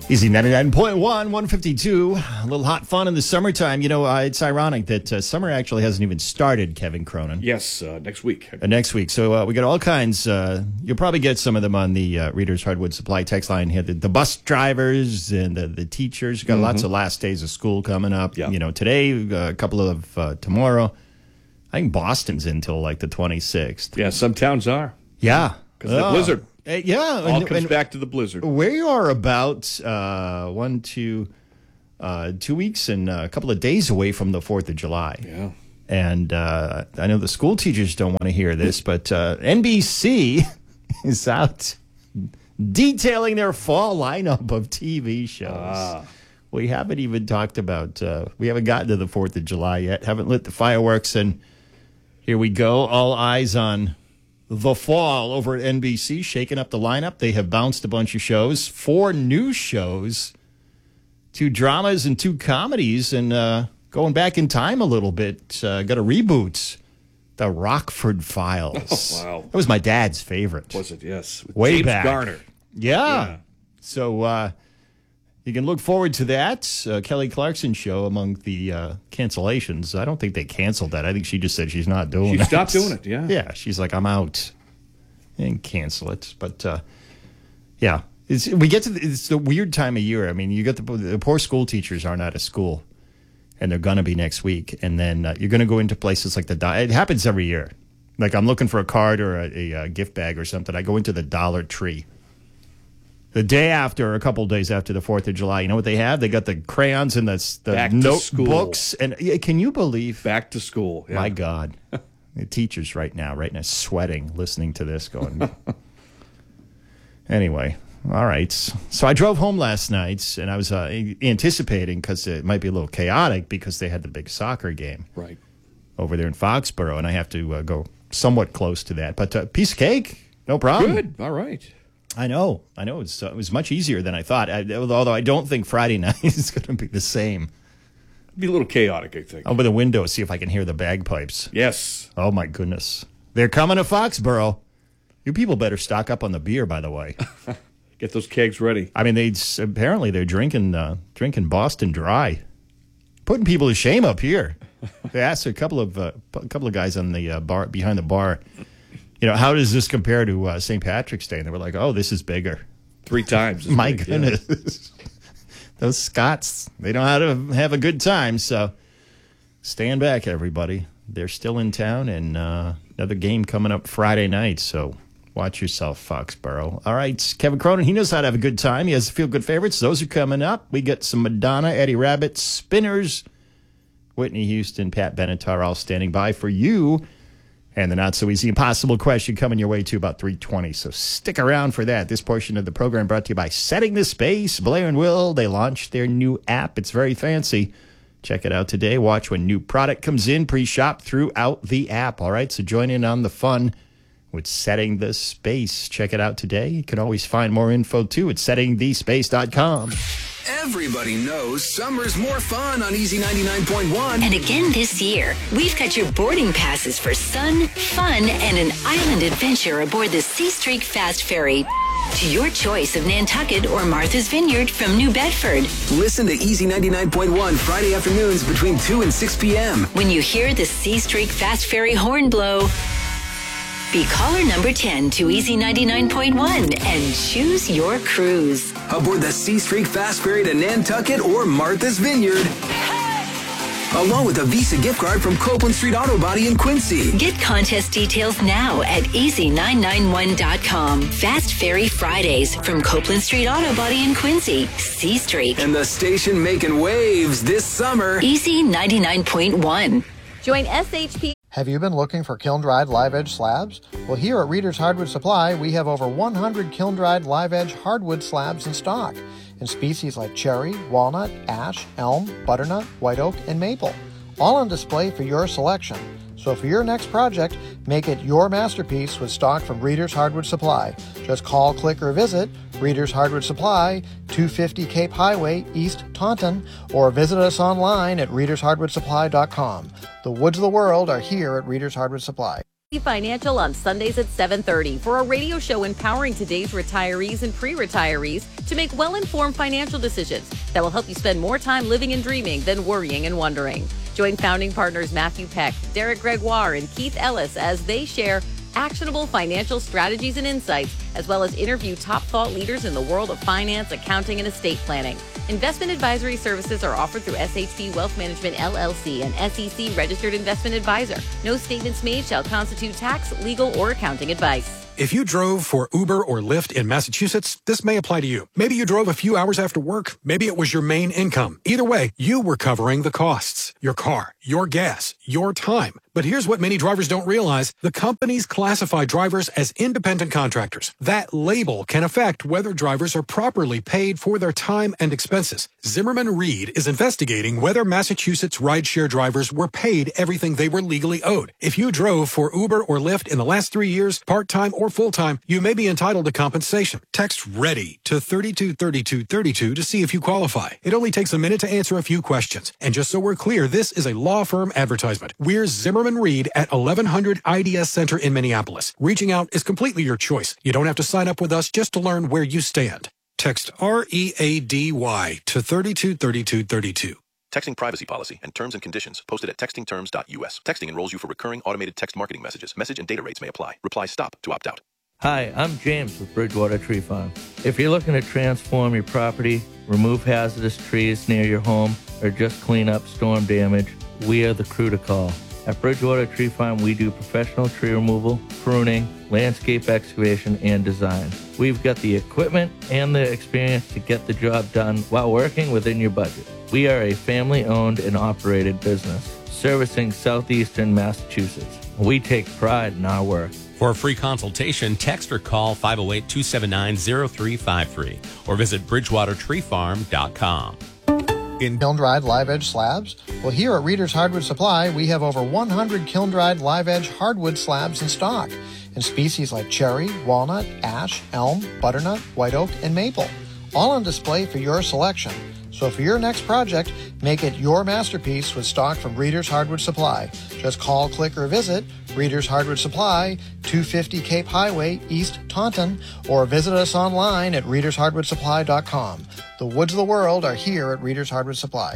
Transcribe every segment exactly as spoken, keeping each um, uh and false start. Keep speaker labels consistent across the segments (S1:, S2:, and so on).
S1: Easy ninety-nine point one, one fifty-two. A little hot fun in the summertime. You know, uh, it's ironic that uh, summer actually hasn't even started, Kevin Cronin.
S2: Yes, uh, next week.
S1: Uh, next week. So uh, we got all kinds. Uh, you'll probably get some of them on the uh, Reader's Hardwood Supply text line here. The, the bus drivers and the, the teachers. Got mm-hmm. lots of last days of school coming up.
S2: Yeah.
S1: You know, today, uh, a couple of uh, tomorrow. I think Boston's until like the twenty-sixth.
S2: Yeah, some towns are.
S1: Yeah.
S2: Because of the blizzard.
S1: Uh, yeah.
S2: All
S1: and,
S2: comes
S1: and
S2: back to the blizzard.
S1: Where you are about uh, one, two, uh, two weeks and a couple of days away from the fourth of July.
S2: Yeah.
S1: And uh, I know the school teachers don't want to hear this, but uh, N B C is out detailing their fall lineup of T V shows.
S2: Ah.
S1: We haven't even talked about, uh, we haven't gotten to the fourth of July yet, haven't lit the fireworks, and here we go. All eyes on the fall over at N B C, shaking up the lineup. They have bounced a bunch of shows, four new shows, two dramas and two comedies, and uh, going back in time a little bit, uh, got a reboot, The Rockford Files.
S2: Oh, wow.
S1: That was my dad's favorite.
S2: Was it? Yes. With
S1: Way
S2: James
S1: back.
S2: Garner.
S1: Yeah.
S2: Yeah.
S1: So uh, you can look forward to that. Uh, Kelly Clarkson show among the uh, cancellations. I don't think they canceled that. I think she just said she's not doing
S2: She
S1: it.
S2: stopped doing it, yeah.
S1: Yeah, she's like, I'm out. And cancel it. But, uh, yeah, it's, we get to the, it's the weird time of year. I mean, you got the, the poor school teachers aren't out of school, and they're going to be next week. And then uh, you're going to go into places like the Dollar. It happens every year. Like I'm looking for a card or a, a, a gift bag or something. I go into the Dollar Tree. The day after, a couple days after the fourth of July, you know what they have? They got the crayons and the, the
S2: Back to
S1: notebooks. And yeah, can you believe?
S2: Back to school. Yeah.
S1: My God. The teachers right now, right now, sweating, listening to this, going. Anyway, all right. So I drove home last night, and I was uh, anticipating, because it might be a little chaotic, because they had the big soccer game
S2: Right.
S1: over there in Foxborough, and I have to uh, go somewhat close to that. But uh, piece of cake, no problem.
S2: Good. All right.
S1: I know. I know. It's, uh, it was much easier than I thought, I, although I don't think Friday night is going to be the same.
S2: Be a little chaotic, I think.
S1: Open the window, see if I can hear the bagpipes.
S2: Yes.
S1: Oh, my goodness. They're coming to Foxborough. You people better stock up on the beer, by the way.
S2: Get those kegs ready.
S1: I mean, they apparently they're drinking uh, drinking Boston Dry. Putting people to shame up here. They asked a couple of uh, a couple of guys on the uh, bar behind the bar, you know, how does this compare to uh, Saint Patrick's Day? And they were like, oh, this is bigger.
S2: Three times.
S1: My
S2: big,
S1: goodness.
S2: Yeah.
S1: Those Scots, they know how to have a good time, so stand back, everybody. They're still in town, and uh, another game coming up Friday night, so watch yourself, Foxborough. All right, Kevin Cronin, he knows how to have a good time. He has feel-good favorites. Those are coming up. We got some Madonna, Eddie Rabbitt, Spinners, Whitney Houston, Pat Benatar, all standing by for you. And the not-so-easy impossible question coming your way to about three twenty. So stick around for that. This portion of the program brought to you by Setting the Space. Blair and Will, they launched their new app. It's very fancy. Check it out today. Watch when new product comes in. Pre-shop throughout the app. All right, so join in on the fun with Setting the Space. Check it out today. You can always find more info, too, at setting the space dot com.
S3: Everybody knows summer's more fun on Easy ninety-nine point one.
S4: And again this year, we've got your boarding passes for sun, fun, and an island adventure aboard the Sea Streak Fast Ferry to your choice of Nantucket or Martha's Vineyard from New Bedford.
S3: Listen to Easy ninety-nine point one Friday afternoons between two and six p.m.
S4: When you hear the Sea Streak Fast Ferry horn blow, be caller number ten to Easy ninety-nine point one and choose your cruise.
S3: Aboard the Sea Streak Fast Ferry to Nantucket or Martha's Vineyard. Along with a Visa gift card from Copeland Street Auto Body in Quincy.
S4: Get contest details now at easy nine nine one dot com. Fast Ferry Fridays from Copeland Street Auto Body in Quincy. Sea Streak.
S3: And the station making waves this summer.
S4: Easy ninety-nine point one.
S5: Join S H P.
S6: Have you been looking for kiln-dried live-edge slabs? Well, here at Reader's Hardwood Supply, we have over one hundred kiln-dried live-edge hardwood slabs in stock in species like cherry, walnut, ash, elm, butternut, white oak, and maple, all on display for your selection. So for your next project, make it your masterpiece with stock from Reader's Hardwood Supply. Just call, click, or visit Reader's Hardwood Supply, two fifty Cape Highway, East Taunton, or visit us online at readers hardwood supply dot com. The woods of the world are here at Reader's Hardwood Supply.
S5: Financial on Sundays at seven thirty for a radio show empowering today's retirees and pre-retirees to to make well-informed financial decisions that will help you spend more time living and dreaming than worrying and wondering. Join founding partners Matthew Peck, Derek Gregoire, and Keith Ellis as they share actionable financial strategies and insights, as well as interview top thought leaders in the world of finance, accounting, and estate planning. Investment advisory services are offered through S H P Wealth Management, L L C, an S E C-registered investment advisor. No statements made shall constitute tax, legal, or accounting advice.
S7: If you drove for Uber or Lyft in Massachusetts, this may apply to you. Maybe you drove a few hours after work. Maybe it was your main income. Either way, you were covering the costs. Your car, your gas, your time. But here's what many drivers don't realize. The companies classify drivers as independent contractors. That label can affect whether drivers are properly paid for their time and expenses. Zimmerman Reed is investigating whether Massachusetts rideshare drivers were paid everything they were legally owed. If you drove for Uber or Lyft in the last three years, part-time or full-time, you may be entitled to compensation. Text READY to thirty-two thirty-two thirty-two to see if you qualify. It only takes a minute to answer a few questions. And just so we're clear, this is a law firm advertisement. We're Zimmerman Reed at eleven hundred I D S Center in Minneapolis. Reaching out is completely your choice. You don't have to sign up with us just to learn where you stand. Text R E A D Y to thirty-two thirty-two thirty-two.
S8: Texting privacy policy and terms and conditions posted at texting terms dot U S. Texting enrolls you for recurring automated text marketing messages. Message and data rates may apply. Reply stop to opt out.
S9: Hi, I'm James with Bridgewater Tree Farm. If you're looking to transform your property, remove hazardous trees near your home, or just clean up storm damage, we are the crew to call. At Bridgewater Tree Farm, we do professional tree removal, pruning, landscape excavation, and design. We've got the equipment and the experience to get the job done while working within your budget. We are a family-owned and operated business servicing southeastern Massachusetts. We take pride in our work.
S10: For a free consultation, text or call five oh eight, two seven nine, oh three five three or visit bridgewater tree farm dot com.
S6: In kiln-dried live-edge slabs? Well, here at Reader's Hardwood Supply, we have over one hundred kiln-dried live-edge hardwood slabs in stock in species like cherry, walnut, ash, elm, butternut, white oak, and maple, all on display for your selection. So for your next project, make it your masterpiece with stock from Reader's Hardwood Supply. Just call, click, or visit Reader's Hardwood Supply, two fifty Cape Highway, East Taunton, or visit us online at readers hardwood supply dot com. The woods of the world are here at Reader's Hardwood Supply.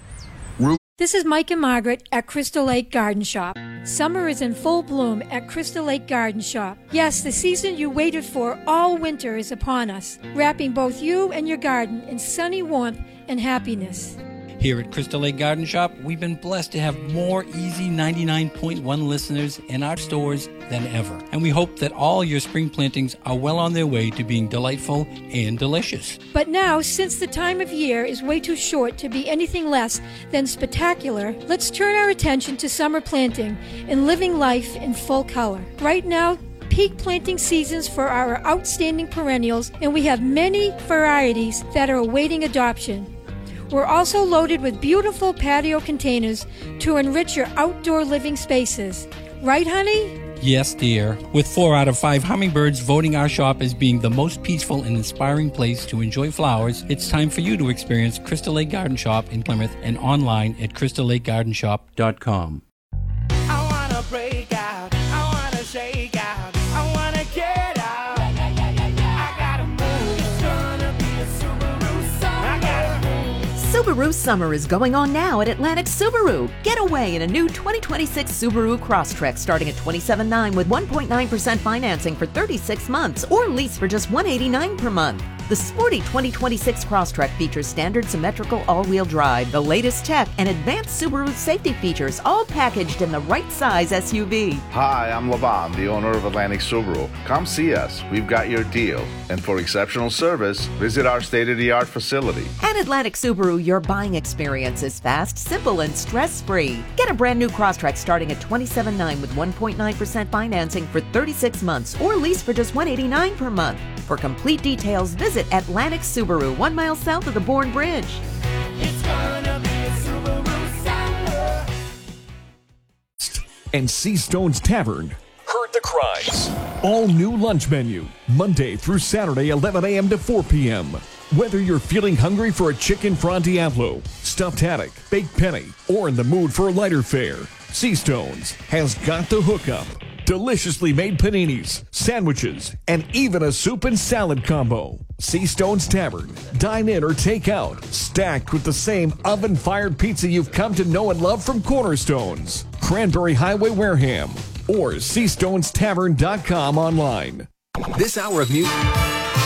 S11: This is Mike and Margaret at Crystal Lake Garden Shop. Summer is in full bloom at Crystal Lake Garden Shop. Yes, the season you waited for all winter is upon us, wrapping both you and your garden in sunny warmth and happiness.
S12: Here at Crystal Lake Garden Shop, we've been blessed to have more Easy ninety-nine point one listeners in our stores than ever. And we hope that all your spring plantings are well on their way to being delightful and delicious.
S11: But now, since the time of year is way too short to be anything less than spectacular, let's turn our attention to summer planting and living life in full color. Right now, peak planting seasons for our outstanding perennials, and we have many varieties that are awaiting adoption. We're also loaded with beautiful patio containers to enrich your outdoor living spaces. Right, honey?
S12: Yes, dear. With four out of five hummingbirds voting our shop as being the most peaceful and inspiring place to enjoy flowers, it's time for you to experience Crystal Lake Garden Shop in Plymouth and online at crystal lake garden shop dot com.
S13: I wanna break out. I wanna shake out. I wanna get out. Yeah, yeah, yeah, yeah. I gotta move. It's gonna be a Subaru summer. I gotta move.
S14: Subaru summer is going on now at Atlantic Subaru. Get away in a new twenty twenty-six Subaru Crosstrek starting at twenty-seven nine with one point nine percent financing for thirty-six months or lease for just one hundred eighty-nine dollars per month. The sporty twenty twenty-six Crosstrek features standard symmetrical all-wheel drive, the latest tech, and advanced Subaru safety features, all packaged in the right size S U V.
S15: Hi, I'm Lavan, the owner of Atlantic Subaru. Come see us. We've got your deal. And for exceptional service, visit our state-of-the-art facility.
S14: At Atlantic Subaru, your buying experience is fast, simple, and stress-free. Get a brand new Crosstrek starting at twenty-seven nine with one point nine percent financing for thirty-six months or lease for just one hundred eighty-nine dollars per month. For complete details, visit Atlantic Subaru, one mile south of the Bourne Bridge.
S13: It's gonna be a Subaru summer.
S16: And Seastone's Tavern. Heard the cries. All new lunch menu, Monday through Saturday, eleven a.m. to four p.m. Whether you're feeling hungry for a chicken Fra Diavolo, stuffed haddock, baked penny, or in the mood for a lighter fare, Seastone's has got the hookup. deliciously made paninis, sandwiches, and even a soup and salad combo. Seastone's Tavern. Dine in or take out, stacked with the same oven-fired pizza you've come to know and love from Cornerstones, Cranberry Highway, Wareham, or sea stones tavern dot com online.
S3: This hour of music.